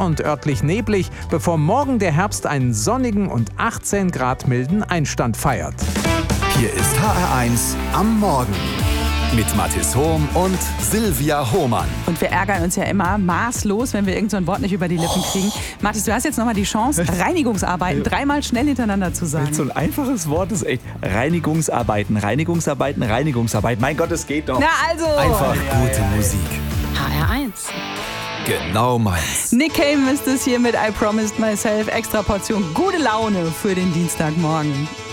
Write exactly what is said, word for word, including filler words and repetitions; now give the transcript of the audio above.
und örtlich neblig, bevor morgen der Herbst einen sonnigen und achtzehn Grad milden Einstand feiert. Hier ist H R eins am Morgen mit Mathis Hohm und Silvia Hohmann. Und wir ärgern uns ja immer maßlos, wenn wir irgend so ein Wort nicht über die Lippen kriegen. Mathis, du hast jetzt nochmal die Chance, Reinigungsarbeiten dreimal schnell hintereinander zu sagen. So ein einfaches Wort ist echt Reinigungsarbeiten, Reinigungsarbeiten, Reinigungsarbeiten. Mein Gott, es geht doch. Na also. Einfach gute Musik. H R eins. Genau meins. Nick Cave ist es hier mit I Promised Myself. Extra Portion gute Laune für den Dienstagmorgen.